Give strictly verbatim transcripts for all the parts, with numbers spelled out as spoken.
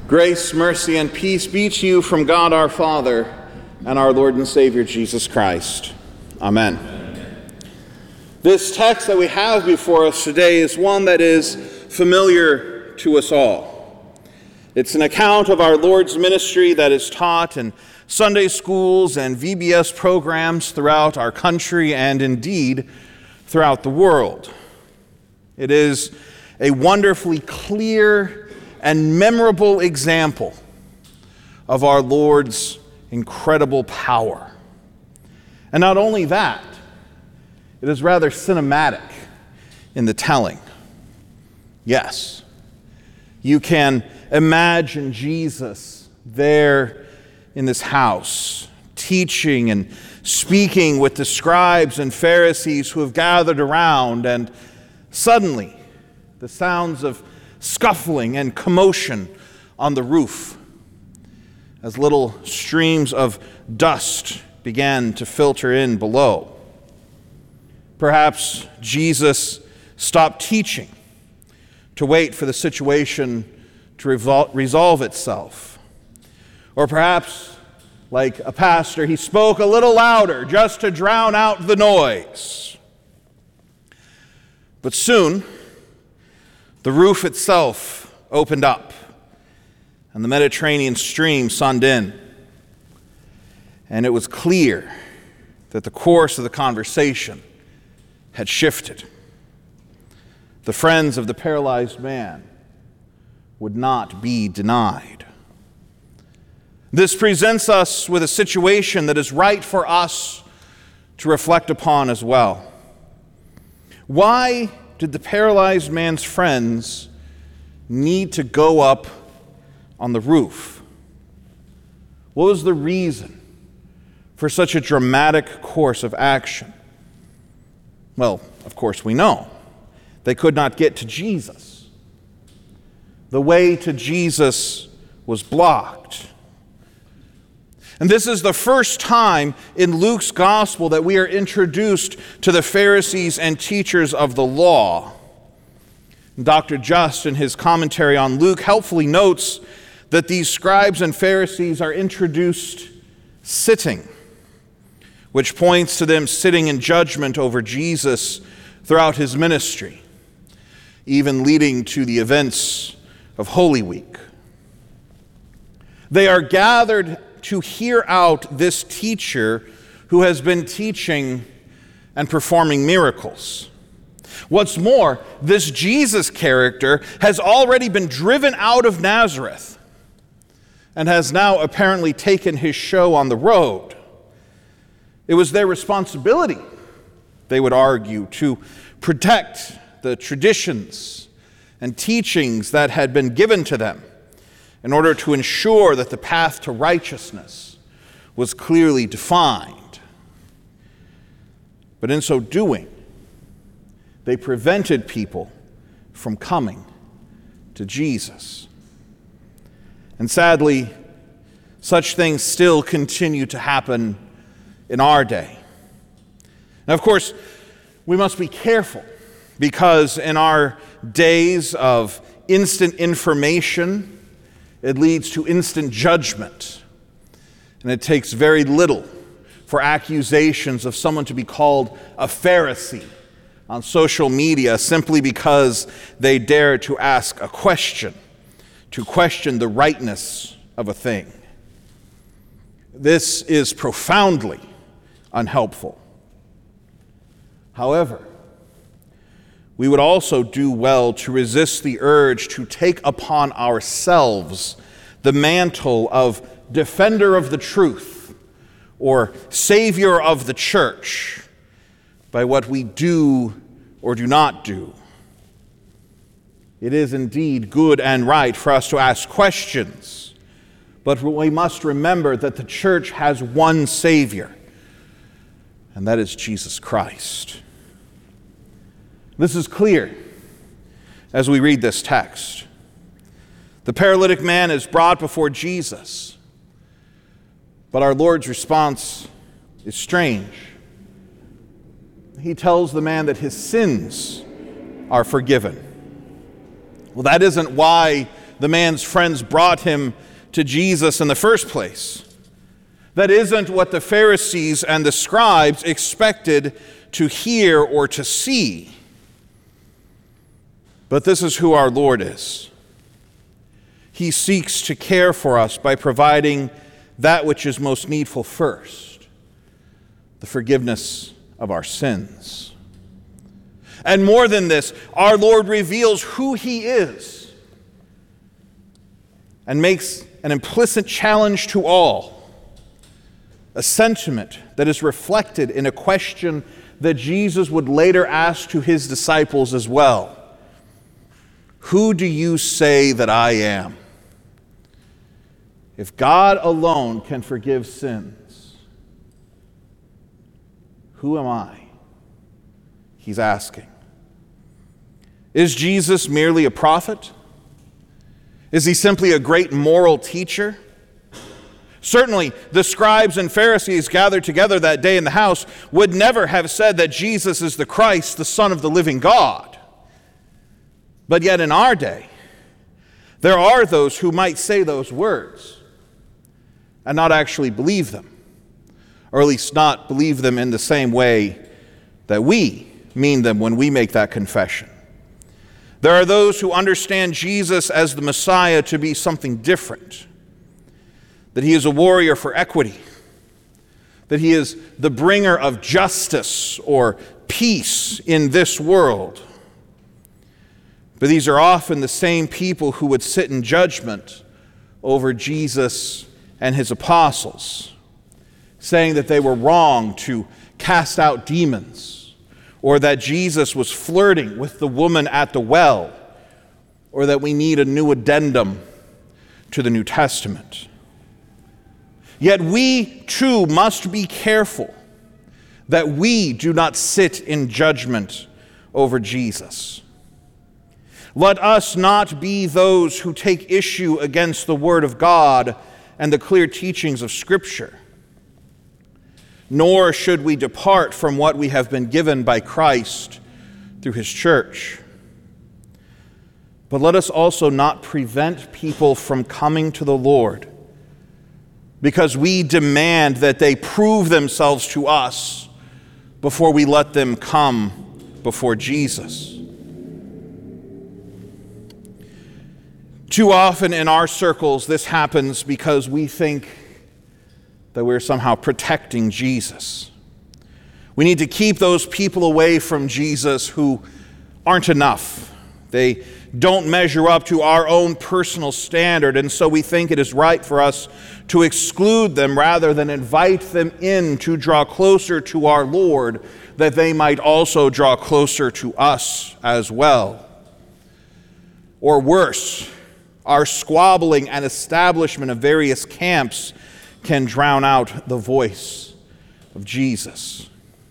Grace, mercy, and peace be to you from God our Father and our Lord and Savior Jesus Christ. Amen. Amen. This text that we have before us today is one that is familiar to us all. It's an account of our Lord's ministry that is taught in Sunday schools and V B S programs throughout our country and indeed throughout the world. It is a wonderfully clear and memorable example of our Lord's incredible power. And not only that, it is rather cinematic in the telling. Yes, you can imagine Jesus there in this house, teaching and speaking with the scribes and Pharisees who have gathered around, and suddenly the sounds of scuffling and commotion on the roof as little streams of dust began to filter in below. Perhaps Jesus stopped teaching to wait for the situation to revol- resolve itself. Or perhaps, like a pastor, he spoke a little louder just to drown out the noise. But soon, the roof itself opened up, and the Mediterranean stream sunned in. And it was clear that the course of the conversation had shifted. The friends of the paralyzed man would not be denied. This presents us with a situation that is right for us to reflect upon as well. Why did the paralyzed man's friends need to go up on the roof? What was the reason for such a dramatic course of action? Well, of course we know. They could not get to Jesus. The way to Jesus was blocked. And this is the first time in Luke's gospel that we are introduced to the Pharisees and teachers of the law. Doctor Just, in his commentary on Luke, helpfully notes that these scribes and Pharisees are introduced sitting, which points to them sitting in judgment over Jesus throughout his ministry, even leading to the events of Holy Week. They are gathered to hear out this teacher who has been teaching and performing miracles. What's more, this Jesus character has already been driven out of Nazareth and has now apparently taken his show on the road. It was their responsibility, they would argue, to protect the traditions and teachings that had been given to them in order to ensure that the path to righteousness was clearly defined. But in so doing, they prevented people from coming to Jesus. And sadly, such things still continue to happen in our day. Now, of course, we must be careful, because in our days of instant information, it leads to instant judgment. And it takes very little for accusations of someone to be called a Pharisee on social media simply because they dare to ask a question, to question the rightness of a thing. This is profoundly unhelpful. However, we would also do well to resist the urge to take upon ourselves the mantle of defender of the truth or savior of the church by what we do or do not do. It is indeed good and right for us to ask questions, but we must remember that the church has one Savior, and that is Jesus Christ. This is clear as we read this text. The paralytic man is brought before Jesus, but our Lord's response is strange. He tells the man that his sins are forgiven. Well, that isn't why the man's friends brought him to Jesus in the first place. That isn't what the Pharisees and the scribes expected to hear or to see. But this is who our Lord is. He seeks to care for us by providing that which is most needful first, the forgiveness of our sins. And more than this, our Lord reveals who he is and makes an implicit challenge to all, a sentiment that is reflected in a question that Jesus would later ask to his disciples as well. Who do you say that I am? If God alone can forgive sins, who am I? He's asking. Is Jesus merely a prophet? Is he simply a great moral teacher? Certainly, the scribes and Pharisees gathered together that day in the house would never have said that Jesus is the Christ, the Son of the living God. But yet in our day, there are those who might say those words and not actually believe them, or at least not believe them in the same way that we mean them when we make that confession. There are those who understand Jesus as the Messiah to be something different, that he is a warrior for equity, that he is the bringer of justice or peace in this world. But these are often the same people who would sit in judgment over Jesus and his apostles, saying that they were wrong to cast out demons, or that Jesus was flirting with the woman at the well, or that we need a new addendum to the New Testament. Yet we too must be careful that we do not sit in judgment over Jesus. Let us not be those who take issue against the Word of God and the clear teachings of Scripture. Nor should we depart from what we have been given by Christ through his church. But let us also not prevent people from coming to the Lord because we demand that they prove themselves to us before we let them come before Jesus. Too often in our circles, this happens because we think that we're somehow protecting Jesus. We need to keep those people away from Jesus who aren't enough. They don't measure up to our own personal standard, and so we think it is right for us to exclude them rather than invite them in to draw closer to our Lord, that they might also draw closer to us as well. Or worse, our squabbling and establishment of various camps can drown out the voice of Jesus.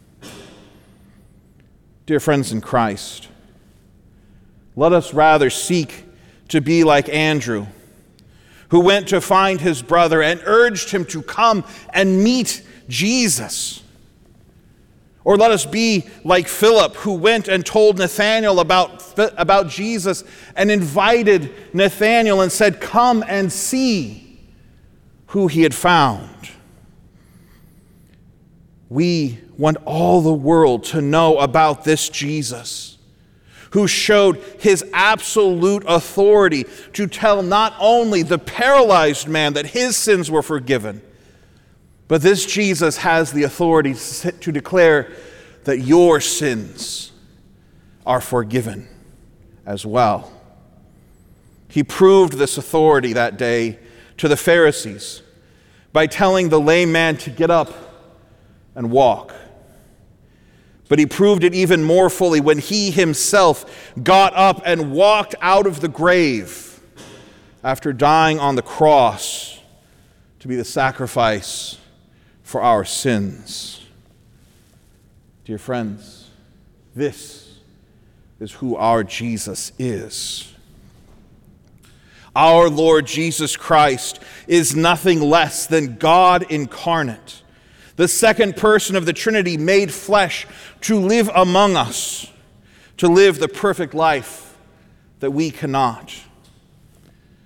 Dear friends in Christ, let us rather seek to be like Andrew, who went to find his brother and urged him to come and meet Jesus. Or let us be like Philip, who went and told Nathanael about, about Jesus and invited Nathanael and said, "Come and see who he had found." We want all the world to know about this Jesus, who showed his absolute authority to tell not only the paralyzed man that his sins were forgiven, but this Jesus has the authority to declare that your sins are forgiven as well. He proved this authority that day to the Pharisees by telling the lame man to get up and walk. But he proved it even more fully when he himself got up and walked out of the grave after dying on the cross to be the sacrifice for our sins. Dear friends, this is who our Jesus is. Our Lord Jesus Christ is nothing less than God incarnate, the second person of the Trinity made flesh to live among us, to live the perfect life that we cannot.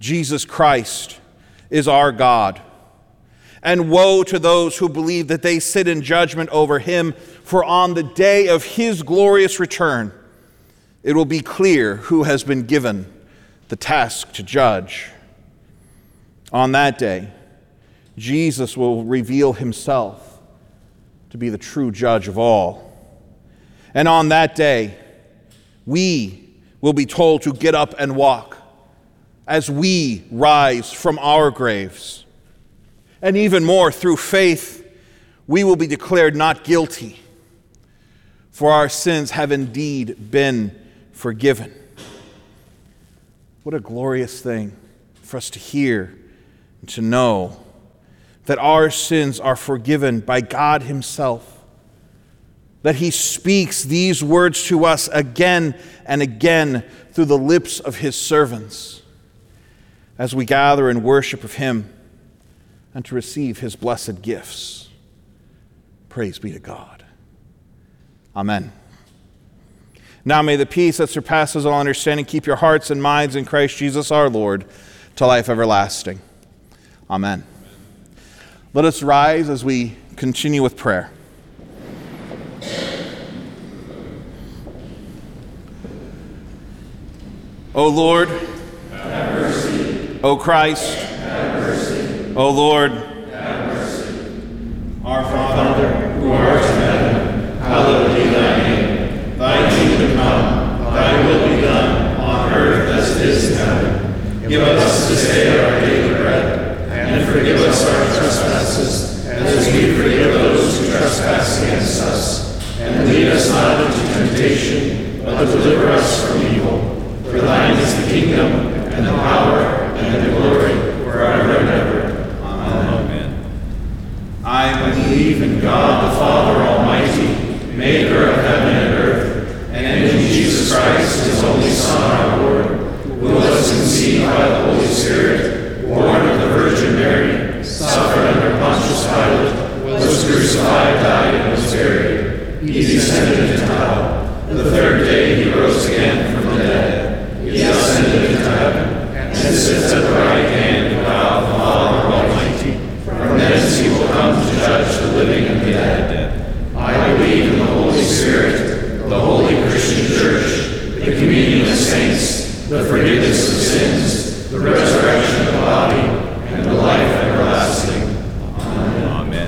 Jesus Christ is our God. And woe to those who believe that they sit in judgment over him, for on the day of his glorious return, it will be clear who has been given the task to judge. On that day, Jesus will reveal himself to be the true judge of all. And on that day, we will be told to get up and walk as we rise from our graves. And even more, through faith, we will be declared not guilty, for our sins have indeed been forgiven. What a glorious thing for us to hear and to know that our sins are forgiven by God himself, that he speaks these words to us again and again through the lips of his servants as we gather in worship of him and to receive his blessed gifts. Praise be to God. Amen. Now may the peace that surpasses all understanding keep your hearts and minds in Christ Jesus our Lord to life everlasting. Amen. Let us rise as we continue with prayer. O Lord, have mercy. O Christ, have mercy. O Lord, have mercy. Our Father, who art in heaven, hallowed be thy name. Thy kingdom come, thy will be done, on earth as it is in heaven. Give us this day our daily bread, and forgive us our trespasses, as we forgive those who trespass against us. And lead us not into temptation, but deliver us from evil. For thine is the kingdom, and the power, and the glory, forever and ever. Amen. I believe in God the Father Almighty, maker of heaven and earth, and in Jesus Christ, his only Son, our Lord, who was conceived by the Holy Spirit, born of the Virgin Mary, suffered under Pontius Pilate, was crucified, died, and was buried. He descended into hell. The third day he rose again from the dead. He ascended into heaven, and sits at the right hand of God the Father Almighty. From thence he will come to judge the living and the dead. I believe in the Holy Spirit, the holy Christian Church, the communion of saints, the forgiveness of sins, the resurrection of the body, and the life everlasting. Amen.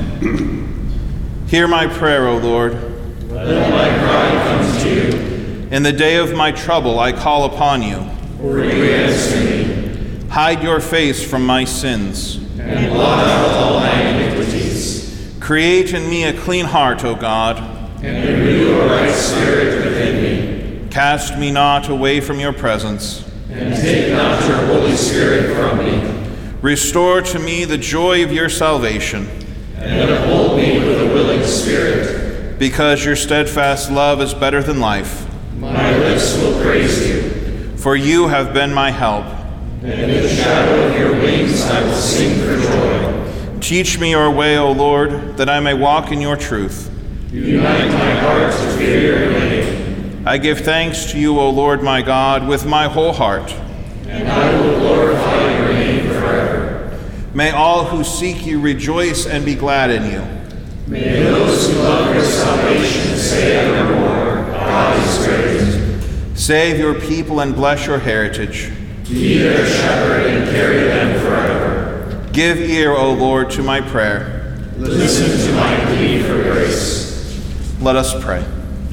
Amen. Hear my prayer, O Lord. Let my cry come to you. In the day of my trouble I call upon you. For you answer me. Hide your face from my sins. And blot out all my iniquities. Create in me a clean heart, O God. And renew a right spirit within me. Cast me not away from your presence. And take not your Holy Spirit from me. Restore to me the joy of your salvation. And uphold me with a willing spirit. Because your steadfast love is better than life. My lips will praise you. For you have been my help. And in the shadow of your wings I will sing for joy. Teach me your way, O Lord, that I may walk in your truth. Unite my heart to fear your name. I give thanks to you, O Lord my God, with my whole heart. And I will glorify your name forever. May all who seek you rejoice and be glad in you. May those who love your salvation say evermore, God is great. Save your people and bless your heritage. Be their shepherd and carry them forever. Give ear, O Lord, to my prayer. Listen to my plea for grace. Let us pray.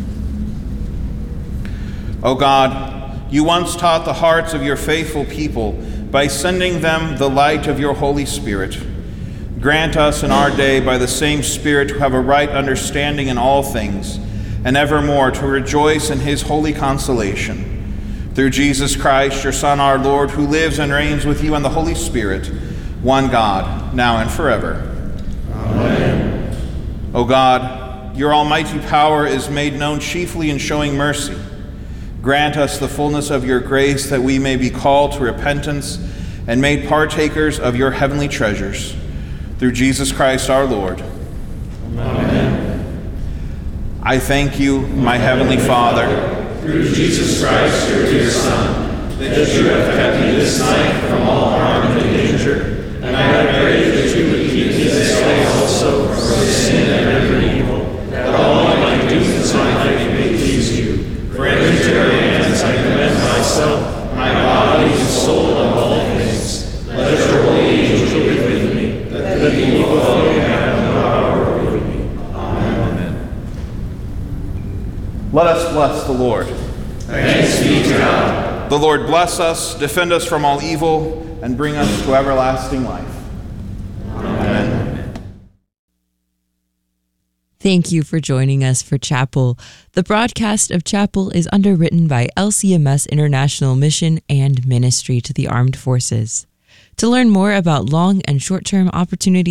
O God, you once taught the hearts of your faithful people by sending them the light of your Holy Spirit. Grant us in our day by the same Spirit to have a right understanding in all things, and evermore to rejoice in his holy consolation. Through Jesus Christ, your Son, our Lord, who lives and reigns with you in the Holy Spirit, one God, now and forever. Amen. O God, your almighty power is made known chiefly in showing mercy. Grant us the fullness of your grace that we may be called to repentance and made partakers of your heavenly treasures. Through Jesus Christ, our Lord. Amen. I thank you, my heavenly Father, through Jesus Christ, your dear Son, that you have kept me this night from all myself, my body and soul and all things. Let your holy angels be with me, that the evil foe may have no power over me. Amen. Let us bless the Lord. Thanks be to God. The Lord bless us, defend us from all evil, and bring us to everlasting life. Amen. Thank you for joining us for Chapel. The broadcast of Chapel is underwritten by L C M S International Mission and Ministry to the Armed Forces. To learn more about long and short-term opportunities